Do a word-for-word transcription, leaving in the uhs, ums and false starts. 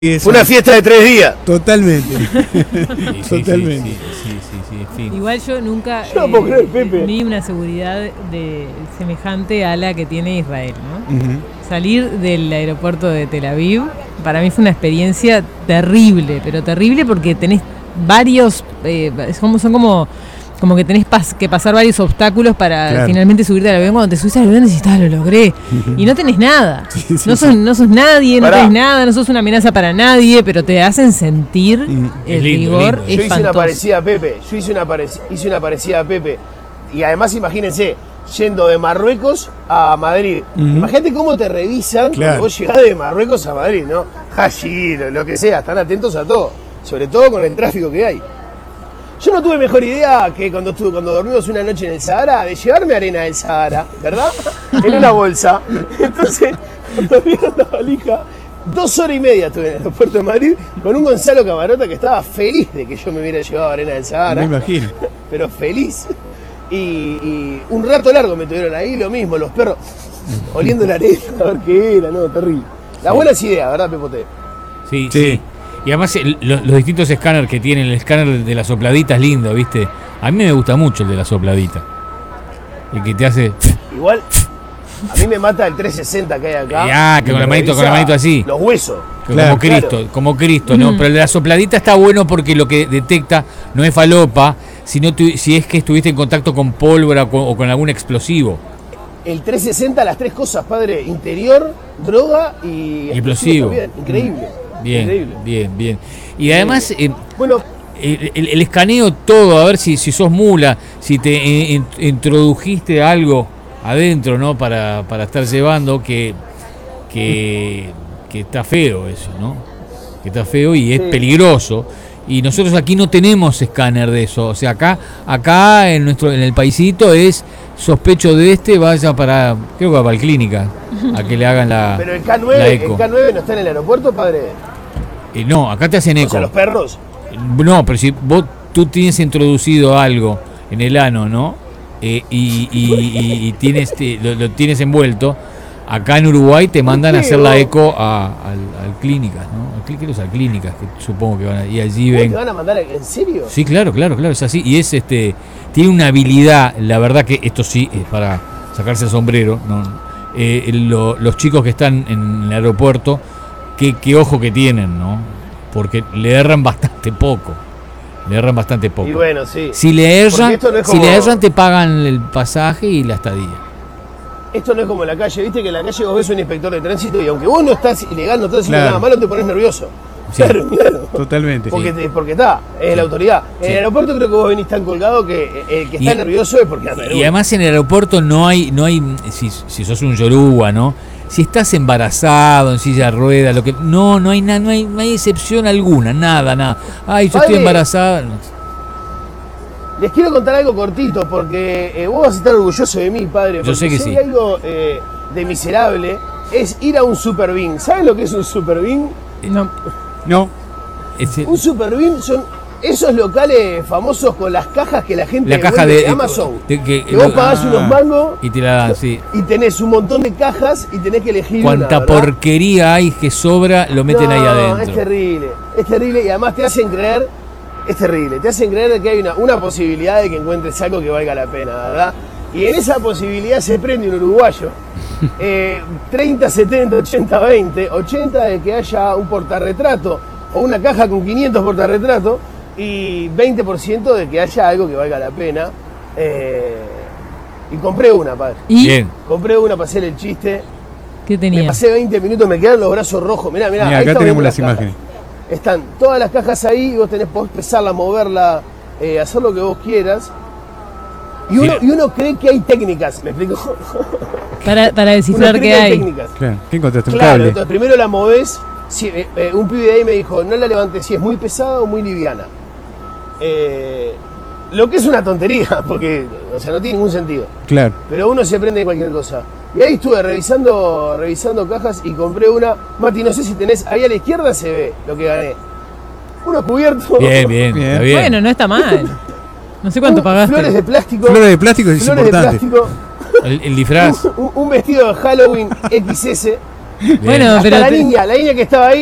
Fue una fiesta de tres días. Totalmente. Sí, sí, Totalmente. Sí, sí, sí, sí, sí, en fin. Igual yo nunca Yo no puedo creer, Pepe. vi una seguridad de semejante a la que tiene Israel, ¿no? Uh-huh. Salir del aeropuerto de Tel Aviv para mí fue una experiencia terrible, pero terrible porque tenés varios, eh, son, son como, como que tenés pas, que pasar varios obstáculos para Claro. finalmente subirte al avión. Cuando te subís al avión decís, ah, lo logré. Y no tenés nada. Sí, sí, no, sos, sí. no sos nadie, no Pará. tenés nada, no sos una amenaza para nadie, pero te hacen sentir Mm. el Es lindo, rigor lindo. Yo hice una espantoso. parecida a Pepe. Yo hice una, parec- hice una parecida a Pepe. Y además, imagínense, yendo de Marruecos a Madrid. Ujú. Imagínate cómo te revisan Claro. cuando vos llegás de Marruecos a Madrid, ¿no? Hashi, lo, lo que sea, están atentos a todo. Sobre todo con el tráfico que hay. Yo no tuve mejor idea que cuando estuve, cuando dormimos una noche en el Sahara, de llevarme arena del Sahara, ¿verdad? En una bolsa. Entonces, cuando vieron la valija, dos horas y media estuve en el aeropuerto de Madrid con un Gonzalo Camarota que estaba feliz de que yo me hubiera llevado arena del Sahara. Me imagino. Pero feliz. Y, y un rato largo me tuvieron ahí, lo mismo, los perros oliendo la arena, a ver qué era, no, terrible. La buena es idea, ¿verdad, Pepote? Sí, Sí. sí. Y además el- los, los distintos escáneres que tienen, el escáner de la sopladita es lindo, ¿viste? A mí me gusta mucho el de la sopladita. El que te hace... Igual, a mí me mata el trescientos sesenta que hay acá. Ya, que con la Me manito, con la revisa manito así. Los huesos. Claro, como Cristo, claro. como Cristo, ¿no? Pero el de la sopladita está bueno porque lo que detecta no es falopa, sino tu- si es que estuviste en contacto con pólvora o con, o con algún explosivo. El trescientos sesenta, las tres cosas, padre. Interior, droga y... Explosivo. también. Increíble. Bien, Increíble. bien, bien. Y además, eh, Bueno, el, el- el escaneo todo, a ver si, si sos mula, si te eh, in- introdujiste algo adentro, ¿no? Para, para estar llevando, que, que, que está feo eso, ¿no? Que está feo y es Sí. peligroso. Y nosotros aquí no tenemos escáner de eso. O sea, acá, acá en nuestro, en el paisito es sospecho de este, vaya para, creo que va para la clínica, a que le hagan la, pero el K la nueve, eco. el K nueve no está en el aeropuerto, padre. Eh, no, acá te hacen O eco. sea, los perros. No, pero si vos tú tienes introducido algo en el ano, ¿no? Eh, y, y- y- y tienes te- lo, lo tienes envuelto, acá en Uruguay te mandan a qué, hacer la vos? eco a, al, al clínicas, ¿no? Al clínicas, a clínicas, que supongo que van a, y allí ¿Cómo ven. ¿Te van a mandar? ¿En serio? Sí, claro, claro, claro, es así. Y es este, tiene una habilidad, la verdad que esto sí es para sacarse el sombrero, ¿no? Eh, lo- los chicos que están en el aeropuerto, qué, qué ojo que tienen, ¿no? Porque le erran bastante poco. Le erran bastante poco. Y bueno, sí. Si le Porque erran, esto no es si como- le erran te pagan el pasaje y la estadía. Esto no es como en la calle, viste que en la calle vos ves un inspector de tránsito y aunque vos no estás ilegal, no estás haciendo Claro. nada malo, te pones nervioso. Sí. Claro, claro. Totalmente. Porque, te- porque está, es la autoridad. En Sí. el aeropuerto creo que vos venís tan colgado que eh, el que está Y- nervioso es porque anda de Y una. además en el aeropuerto no hay, no hay, si, si sos un yoruba, ¿no? Si estás embarazado, en silla de ruedas, lo que. No, no hay nada, no hay, no hay excepción alguna, nada, nada. Ay, yo estoy Padre. embarazada. No. Les quiero contar algo cortito porque eh, vos vas a estar orgulloso de mí, padre. Yo porque sé que si sí. hay algo eh, de miserable es ir a un super bean. ¿Saben lo que es un super bean? No, No. Ese- Un super bean son esos locales famosos con las cajas que la gente la caja devuelve de, Amazon. de- que- que vos lo- pagás ah. unos mangos y te la dan, sí. y tenés un montón de cajas y tenés que elegir Cuanta una, ¿verdad? porquería hay que sobra, lo meten No, ahí es adentro. terrible, es terrible y además te hacen creer, es terrible, te hacen creer que hay una, una posibilidad de que encuentres algo que valga la pena, ¿verdad? Y en esa posibilidad se prende un uruguayo. Eh, treinta, setenta, ochenta, veinte, ochenta de que haya un portarretrato o una caja con quinientos portarretratos y veinte por ciento de que haya algo que valga la pena. Eh, y compré una, padre. ¿y Bien. Compré una para hacer el chiste. qué Me tenía? pasé veinte minutos, me quedaron los brazos rojos. Mirá, mirá, Mira, ahí acá estamos tenemos viendo las cajas. imágenes. Están todas las cajas ahí y vos tenés, podés pesarla, moverla, eh, hacer lo que vos quieras. Y uno, Sí. y uno cree que hay técnicas, ¿me explico? Para, para Uno descifrar cree qué que hay hay. técnicas. Claro. ¿Qué encontraste? Un Claro, cable. entonces primero la movés. Si, eh, eh, un pibe de ahí me dijo, no la levantes si es muy pesada o muy liviana. Eh, lo que es una tontería, porque o sea, no tiene ningún sentido. Claro. Pero uno se aprende de cualquier cosa. Y ahí estuve revisando, revisando cajas y compré una. Mati, no sé si tenés, ahí a la izquierda se ve lo que gané. Unos cubiertos. Bien, bien, Bien. está bien. Bueno, no está mal. No sé cuánto un- pagaste. Flores de plástico. Flores de plástico es flores de importante. plástico. El, el disfraz. Un, un vestido de Halloween equis ese. Bien. Bueno, Hasta pero la te- niña, la niña que estaba ahí